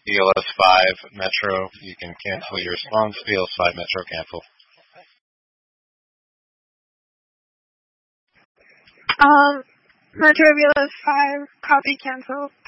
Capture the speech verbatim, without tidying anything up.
B L S five Metro, you can cancel your response. B L S five Metro cancel. Um, Metro B L S five copy cancel.